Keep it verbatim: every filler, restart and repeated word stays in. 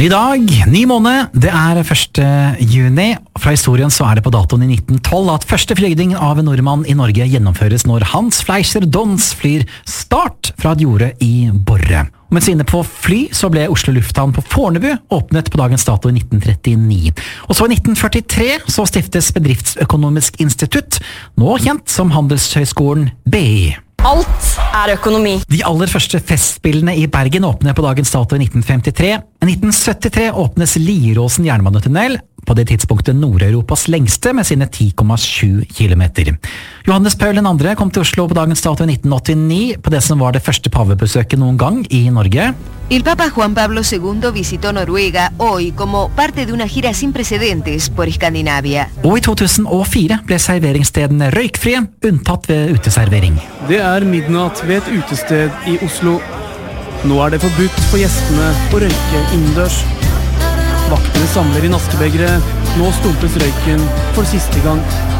Ny dag, ny måned, det er første juni. Fra historien så er det på datoen i nitten tolv at første flygning av en nordmann i Norge gjennomføres når Hans Fleischer Dons flyr Start fra et jorde i Borre. Mens inne på fly så ble Oslo Lufthavn på Fornebu åpnet på dagens dato i nitten trettini. Og så i nitten førtitre så stiftes Bedriftsøkonomisk institutt, nå kjent som Handelshøyskolen B I. Alt er økonomi. De aller første festspillene i Bergen åpner på dagens dato i nitten femtitre. I nitten syttitre åpnes Lieråsen jernbanetunnel, på det tidspunktet Nord-Europas lengste med sine ti komma sju kilometer. Johannes Paul den andre kom til Oslo på dagens dato i nitten åttini, på det som var det første pavebesøket noen gang i Norge. El Papa Juan Pablo segundo visitó Noruega hoy como parte de una gira sin precedentes por Escandinavia. Og i to tusen og fire ble serveringsstedene røykfrie, unntatt ved uteservering. Det er midnatt ved et utested i Oslo. Nå er det forbudt for gjestene å røyke innendørs. Vaktene samler inn askebegre. Nå stumpes røyken for siste gang.